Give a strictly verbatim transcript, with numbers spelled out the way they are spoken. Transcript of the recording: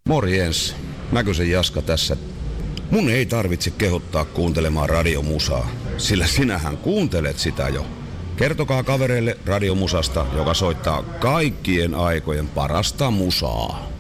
Morjens, Mäkysen Jaska tässä. Mun ei tarvitse kehottaa kuuntelemaan radiomusaa, sillä sinähän kuuntelet sitä jo. Kertokaa kavereille radiomusasta, joka soittaa kaikkien aikojen parasta musaa.